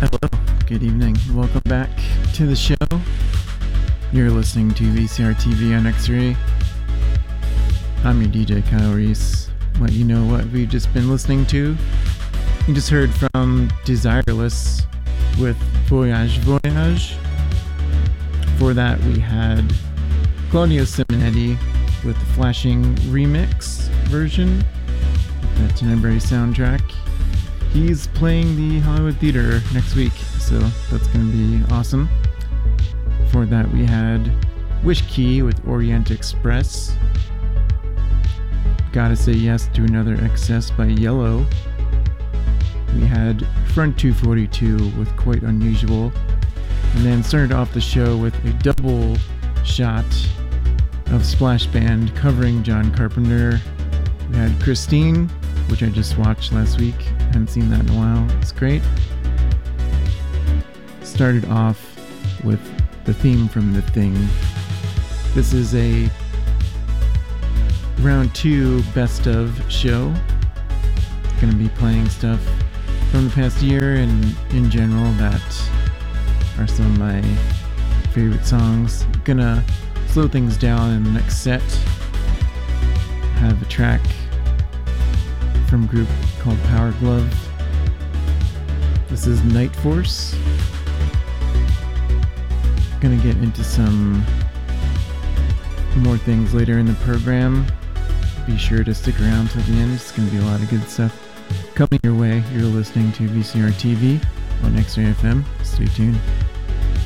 Hello, good evening. Welcome back to the show. You're listening to VCR TV on X-Ray. I'm your DJ Kyle Reese. Let you know what we've just been listening to. You just heard from Desireless with Voyage Voyage. Before that we had Claudio Simonetti with the Flashing Remix version. That's an Embrace soundtrack. He's playing the Hollywood Theater next week, so that's going to be awesome. Before that, we had Wish Key with Orient Express. Gotta Say Yes to Another Excess by Yellow. We had Front 242 with Quite Unusual. And then started off the show with a double shot of Splash Band covering John Carpenter. We had Christine, which I just watched last week. Haven't seen that in a while. It's great. Started off with the theme from The Thing. This is a round 2 best of show. Gonna be playing stuff from the past year and in general that are some of my favorite songs. Gonna slow things down in the next set. Have a track from a group called Power Glove. This is Night Force. Gonna get into some more things later in the program. Be sure to stick around till the end. It's gonna be a lot of good stuff coming your way. You're listening to VCR TV on X-Ray FM. Stay tuned.